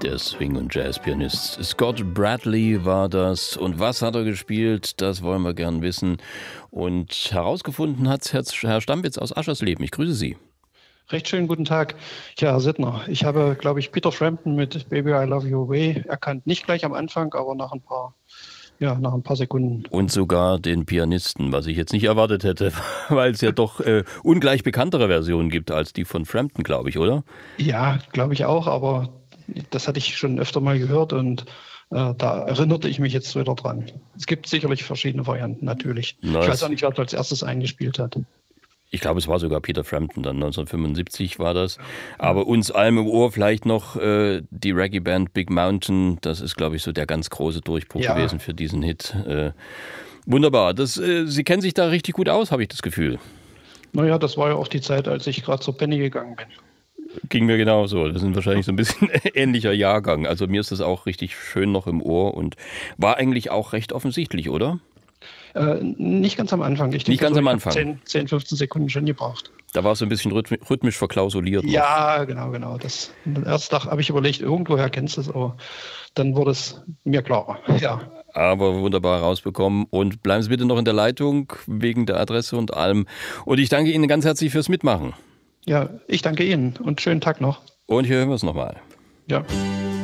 Der Swing- und Jazz-Pianist Scott Bradley war das. Und was hat er gespielt? Das wollen wir gern wissen. Und herausgefunden hat Herr Stampitz aus Aschersleben. Ich grüße Sie. Recht schönen guten Tag. Ja, Herr Sittner, ich habe, glaube ich, Peter Frampton mit Baby I Love You Away erkannt. Nicht gleich am Anfang, aber nach ein paar Sekunden. Und sogar den Pianisten, was ich jetzt nicht erwartet hätte, weil es ja doch ungleich bekanntere Versionen gibt als die von Frampton, glaube ich, oder? Ja, glaube ich auch, aber das hatte ich schon öfter mal gehört und da erinnerte ich mich jetzt wieder dran. Es gibt sicherlich verschiedene Varianten, natürlich. Nice. Ich weiß auch nicht, wer es als erstes eingespielt hat. Ich glaube, es war sogar Peter Frampton, dann 1975 war das. Aber uns allen im Ohr vielleicht noch die Reggae-Band Big Mountain. Das ist, glaube ich, so der ganz große Durchbruch gewesen für diesen Hit. Wunderbar. Sie kennen sich da richtig gut aus, habe ich das Gefühl. Naja, das war ja auch die Zeit, als ich gerade zur Penny gegangen bin. Ging mir genauso. Das sind wahrscheinlich so ein bisschen ähnlicher Jahrgang. Also mir ist das auch richtig schön noch im Ohr und war eigentlich auch recht offensichtlich, oder? Nicht ganz am Anfang. Ich denke, nicht ganz am Anfang. 10, 15 Sekunden schon gebraucht. Da war es so ein bisschen rhythmisch verklausuliert. Ja, genau. Erst habe ich überlegt, irgendwoher kennst du es, aber dann wurde es mir klarer. Ja. Aber wunderbar rausbekommen. Und bleiben Sie bitte noch in der Leitung wegen der Adresse und allem. Und ich danke Ihnen ganz herzlich fürs Mitmachen. Ja, ich danke Ihnen und schönen Tag noch. Und hier hören wir es nochmal. Ja.